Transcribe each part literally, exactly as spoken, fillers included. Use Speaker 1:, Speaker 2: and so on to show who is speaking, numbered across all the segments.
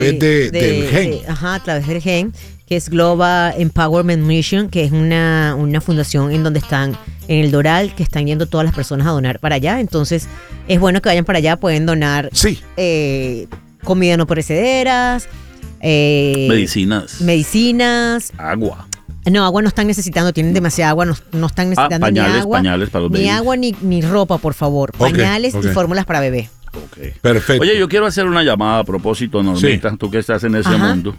Speaker 1: de, de, del G E M.
Speaker 2: De, ajá, a través del G E M, que es Global Empowerment Mission, que es una, una fundación en donde están, en el Doral, que están yendo todas las personas a donar para allá. Entonces, es bueno que vayan para allá, pueden donar
Speaker 1: sí.
Speaker 2: eh, comida no perecederas, eh,
Speaker 3: medicinas,
Speaker 2: medicinas,
Speaker 3: agua.
Speaker 2: No, agua no están necesitando, tienen demasiada agua, no, no están necesitando
Speaker 3: ah, pañales,
Speaker 2: ni agua,
Speaker 3: pañales para los
Speaker 2: ni
Speaker 3: bebés.
Speaker 2: agua ni, ni ropa, por favor. Pañales
Speaker 1: okay, okay.
Speaker 2: y fórmulas para bebé.
Speaker 3: Okay.
Speaker 1: Perfecto.
Speaker 3: Oye, yo quiero hacer una llamada a propósito, Normita, sí. tú que estás en ese
Speaker 2: Ajá.
Speaker 3: mundo.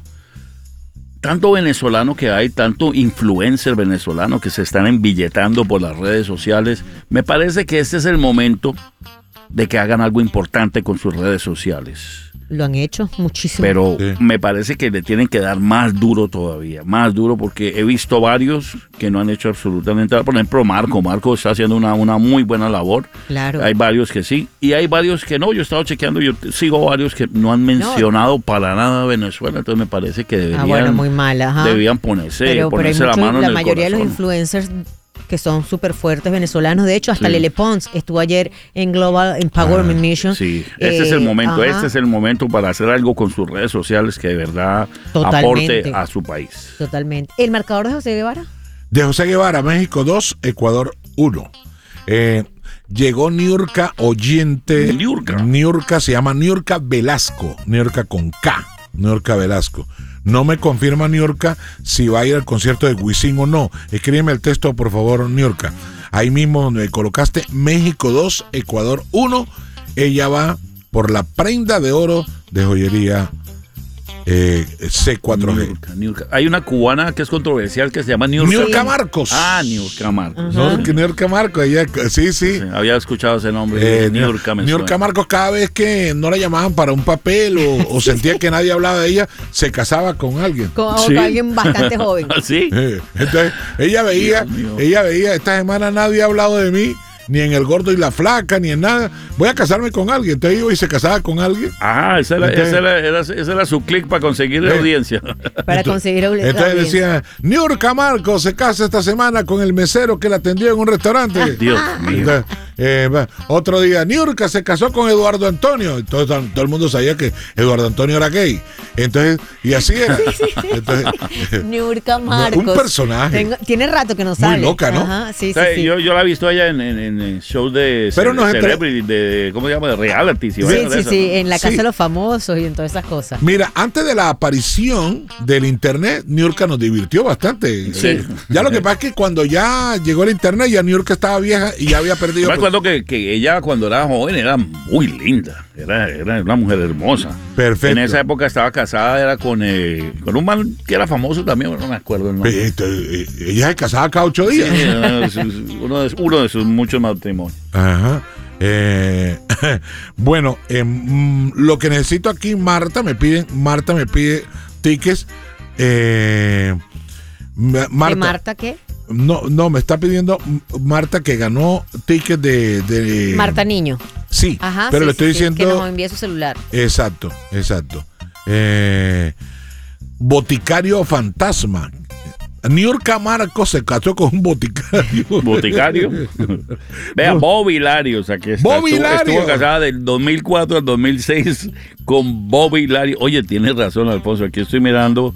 Speaker 3: Tanto venezolano que hay, tanto influencer venezolano que se están embilletando por las redes sociales. Me parece que este es el momento de que hagan algo importante con sus redes sociales.
Speaker 2: Lo han hecho muchísimo.
Speaker 3: Pero
Speaker 1: sí.
Speaker 3: me parece que le tienen que dar más duro todavía, más duro, porque he visto varios que no han hecho absolutamente nada. Por ejemplo, Marco, Marco está haciendo una, una muy buena labor.
Speaker 2: Claro.
Speaker 3: Hay varios que sí, y hay varios que no. Yo he estado chequeando, yo sigo varios que no han mencionado no. para nada a Venezuela, entonces me parece que deberían,
Speaker 2: ah, bueno, muy mal, ajá.
Speaker 3: debían ponerse,
Speaker 2: pero,
Speaker 3: ponerse
Speaker 2: pero hay
Speaker 3: la
Speaker 2: mucho,
Speaker 3: mano
Speaker 2: la
Speaker 3: en el
Speaker 2: mayoría
Speaker 3: corazón.
Speaker 2: de los influencers que son súper fuertes venezolanos, de hecho hasta sí. Lele Pons estuvo ayer en Global Empowerment ah, Mission.
Speaker 3: Sí, este eh, es el momento, ajá. este es el momento para hacer algo con sus redes sociales que de verdad Totalmente. aporte a su país.
Speaker 2: Totalmente. ¿El marcador de José Guevara?
Speaker 1: De José Guevara, México dos, Ecuador uno. Eh, llegó Niurka oyente.
Speaker 3: Niurka.
Speaker 1: Niurka se llama Niurka Velasco, Niurka con K, Niurka Velasco. No me confirma Niurka si va a ir al concierto de Wisin o no. Escríbeme el texto, por favor, Niurka. Ahí mismo donde colocaste México dos, Ecuador uno. Ella va por la prenda de oro de joyería eh, C cuatro G.
Speaker 3: Niurka, Niurka. Hay una cubana que es controversial que se llama Niurka.
Speaker 1: Niurka Marcos.
Speaker 3: Ah, Niurka Marcos.
Speaker 1: No, Niurka Marcos. Ella, sí, sí,
Speaker 3: sí. Había escuchado ese nombre.
Speaker 1: Eh,
Speaker 3: Niurka me
Speaker 1: Niurka Marcos, cada vez que no la llamaban para un papel o, o sentía que nadie hablaba de ella, se casaba con alguien.
Speaker 2: Con, ¿Sí? con alguien bastante joven.
Speaker 3: ¿Sí?
Speaker 1: Eh, entonces, ella veía, ella veía, esta semana nadie ha hablado de mí, ni en El Gordo y la Flaca, ni en nada. Voy a casarme con alguien. Entonces iba y se casaba con alguien.
Speaker 3: Ah, esa era, entonces, esa era, era, ese era su clic para conseguir eh, audiencia.
Speaker 2: Para entonces, conseguir audiencia.
Speaker 1: Entonces decía, Niurka Marcos se casa esta semana con el mesero que la atendió en un restaurante.
Speaker 3: Dios mío.
Speaker 1: Entonces, eh, otro día, Niurka se casó con Eduardo Antonio. Entonces todo el mundo sabía que Eduardo Antonio era gay. Entonces, y así era.
Speaker 2: Sí, sí, sí. Entonces, Niurka Marcos.
Speaker 1: Un personaje.
Speaker 2: Tengo, tiene rato que no sale.
Speaker 1: Muy loca, ¿no?
Speaker 2: Ajá, sí,
Speaker 3: o sea,
Speaker 2: sí, sí.
Speaker 3: Yo, yo la he visto allá en, en, en shows de
Speaker 1: Pero no
Speaker 3: celebrity, de, ¿cómo se llama? De reality.
Speaker 2: Sí, sí, sí, sí, en la Casa
Speaker 1: sí.
Speaker 2: de los Famosos y en todas esas cosas.
Speaker 1: Mira, antes de la aparición del internet, Niurka nos divirtió bastante.
Speaker 3: Sí.
Speaker 1: Ya lo que pasa es que cuando ya llegó el internet, ya Niurka estaba vieja y ya había perdido.
Speaker 3: Me acuerdo que, que ella cuando era joven era muy linda. Era, era una mujer hermosa.
Speaker 1: Perfecto.
Speaker 3: En esa época estaba casada, era con, eh, con un man que era famoso también, no me acuerdo el nombre.
Speaker 1: Eh, eh, ella se casaba cada ocho días.
Speaker 3: Sí, uno, de sus, uno, de, uno de sus muchos matrimonios.
Speaker 1: Ajá. Eh, bueno, eh, lo que necesito aquí, Marta me piden, Marta me pide tickets. Eh, Marta,
Speaker 2: ¿De Marta qué?
Speaker 1: No, no, me está pidiendo Marta que ganó tickets de, de
Speaker 2: Marta Niño.
Speaker 1: Sí,
Speaker 2: Ajá,
Speaker 1: pero
Speaker 2: sí,
Speaker 1: le estoy
Speaker 2: sí,
Speaker 1: diciendo
Speaker 2: que nos envíe su celular.
Speaker 1: Exacto, exacto. Eh, Boticario Fantasma. Niurka Marcos se casó con un boticario.
Speaker 3: ¿Boticario? Vea, Bobby Hilario, o sea, que está,
Speaker 1: Bobby
Speaker 3: estuvo,
Speaker 1: Hilario.
Speaker 3: estuvo casada del dos mil cuatro al dos mil seis con Bobby Hilario. Oye, tienes razón, Alfonso, aquí estoy mirando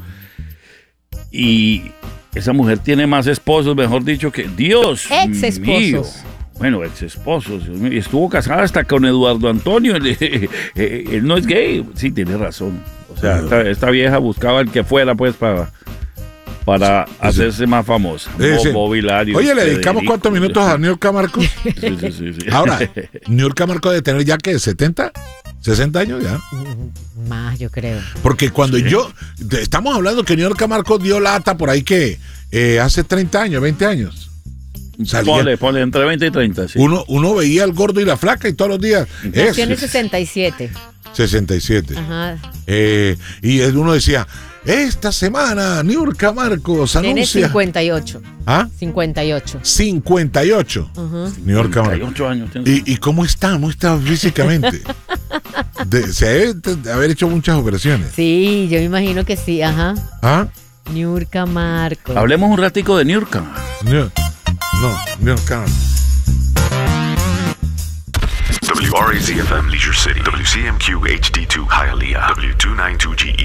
Speaker 3: y esa mujer tiene más esposos, mejor dicho, que Dios
Speaker 2: ex esposos.
Speaker 3: Mío. Bueno, ex esposos. Y estuvo casada hasta con Eduardo Antonio. Él, él no es gay. Sí, tiene razón. O sea, esta, esta vieja buscaba el que fuera, pues, para... para sí, hacerse sí. más famosa.
Speaker 1: Sí, sí.
Speaker 3: Bobby Hilario.
Speaker 1: Oye, le dedicamos cuántos minutos a Niurka Marcos.
Speaker 3: Sí, sí, sí, sí.
Speaker 1: Ahora, Niurka Marcos debe tener ya que setenta, sesenta años ya.
Speaker 2: Más, yo creo.
Speaker 1: Porque cuando sí. yo, estamos hablando que Niurka Marcos dio lata por ahí que eh, hace treinta años, veinte años.
Speaker 3: Salía. Ponle, ponle entre veinte y treinta, sí.
Speaker 1: Uno, uno veía al Gordo y la Flaca y todos los días.
Speaker 2: Nació en el sesenta y siete.
Speaker 1: sesenta y siete.
Speaker 2: Ajá.
Speaker 1: Eh, y uno decía, esta semana Niurka Marcos anuncia.
Speaker 2: Tiene cincuenta y ocho.
Speaker 1: ¿Ah?
Speaker 2: cincuenta y ocho.
Speaker 1: cincuenta y ocho.
Speaker 2: Uh-huh.
Speaker 1: Niurka Marcos.
Speaker 3: cincuenta y ocho años.
Speaker 1: ¿Y, ¿Y cómo está? ¿Cómo está físicamente? de, se debe de haber hecho muchas operaciones.
Speaker 2: Sí, yo me imagino que sí. Ajá.
Speaker 1: ¿Ah?
Speaker 2: Niurka Marcos.
Speaker 3: Hablemos un ratico de Niurka.
Speaker 1: No, no, Niurka.
Speaker 4: The W R A Z F M Leisure City, W C M Q H D two Hialeah, W two ninety-two G E